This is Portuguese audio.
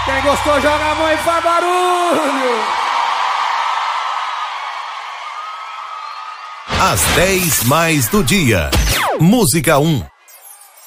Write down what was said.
Quem gostou, joga a mão e faz barulho. Às 10 mais do dia. Música 1.